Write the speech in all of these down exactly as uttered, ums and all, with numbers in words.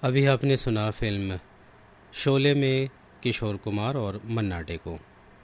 अभी आपने सुना फिल्म शोले में किशोर कुमार और मन्ना डे को।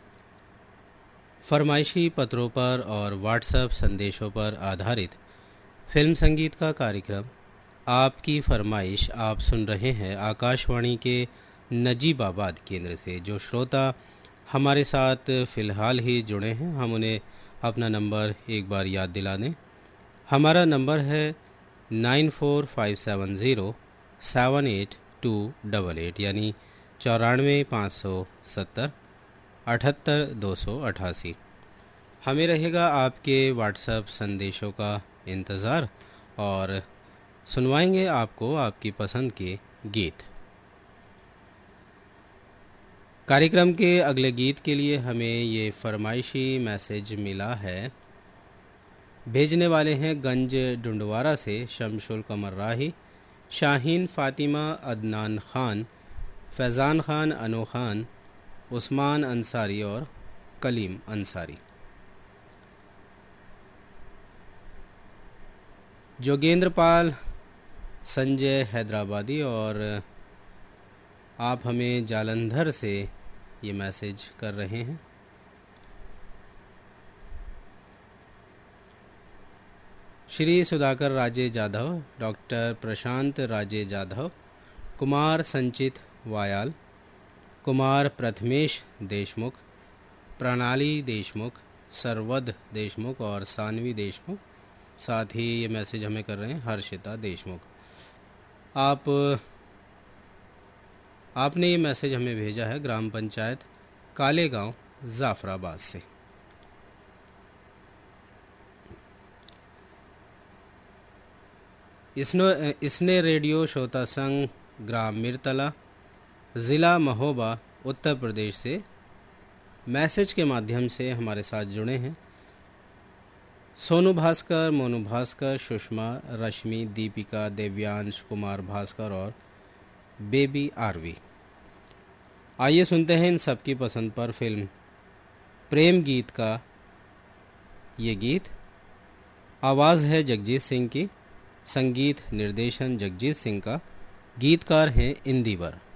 फरमाइशी पत्रों पर और व्हाट्सएप संदेशों पर आधारित फिल्म संगीत का कार्यक्रम आपकी फरमाइश आप सुन रहे हैं आकाशवाणी के नजीबाबाद केंद्र से। जो श्रोता हमारे साथ फ़िलहाल ही जुड़े हैं, हम उन्हें अपना नंबर एक बार याद दिला दें। हमारा नंबर है nine four five seven zero seven eight to double eight यानी चौरानवे पाँच सौ सत्तर अठहत्तर दो सौ अठासी। हमें रहेगा आपके व्हाट्सएप संदेशों का इंतज़ार और सुनवाएंगे आपको आपकी पसंद के गीत। कार्यक्रम के अगले गीत के लिए हमें ये फरमाइशी मैसेज मिला है। भेजने वाले हैं गंज डुंडवारा से शमशुल कमर राही, शाहीन फ़ातिमा, अदनान ख़ान, फैज़ान ख़ान, अनो ख़ान, उस्मान अंसारी और कलीम अंसारी। जोगेंद्र पाल, संजय हैदराबादी और आप हमें जालंधर से ये मैसेज कर रहे हैं। श्री सुधाकर राजे जाधव, डॉक्टर प्रशांत राजे जाधव, कुमार संचित वायाल, कुमार प्रथमेश देशमुख, प्रणाली देशमुख, सरवद देशमुख और सानवी देशमुख। साथ ही ये मैसेज हमें कर रहे हैं हर्षिता देशमुख। आप आपने ये मैसेज हमें भेजा है ग्राम पंचायत कालेगांव जाफराबाद से। इसने इसने रेडियो श्रोता संघ ग्राम मिरतला, ज़िला महोबा, उत्तर प्रदेश से मैसेज के माध्यम से हमारे साथ जुड़े हैं। सोनू भास्कर, मोनू भास्कर, सुषमा, रश्मि, दीपिका, देव्यांश, कुमार भास्कर और बेबी आरवी। आइए सुनते हैं इन सबकी पसंद पर फिल्म प्रेम गीत का ये गीत। आवाज़ है जगजीत सिंह की, संगीत निर्देशन जगजीत सिंह का, गीतकार हैं इंदिवर।